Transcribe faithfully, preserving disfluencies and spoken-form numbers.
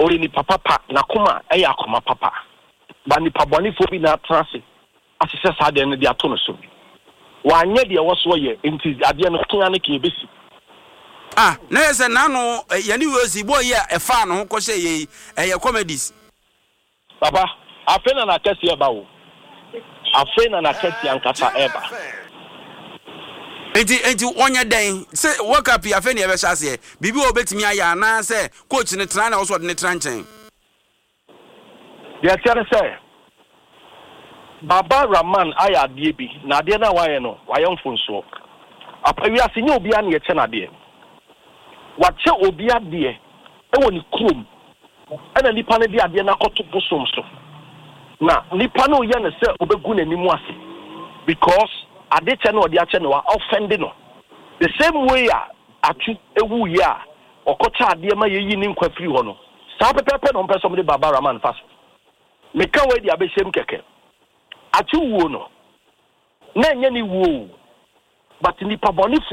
ori ni papa pa na kuma eya akoma papa ba ni pabonifo bi na trase asese sa de no de ato no so wanye de wo so ye enti ade no kin ane ke besi ah na yese na no yani wosi boy ya e fa no ko se ye e comedies papa afena na kesi e ba wo afena na kesi ankasa eba enti enti onye den se work up ya afena e be hase bibi obetimi aya na se coach ne tra na wo so de ne tra nchen de tere se Baba Rahman aya die bi na de na waye no waye mfonso apawi asenye obi a na ye che na de wache obi ade e woni krom ana nipa ne de ade na koto bosom so na nipa no ye ne se obegu nanimu ase because ade che no de ache no wa offend no the same way a atu ewu ya okocha ade ma ye yi ni nkwa free ho no sa pepepe no mpeso me de Baba Rahman fast me kan we de abeshem keke atu wo no na nya ni wo but nipa boni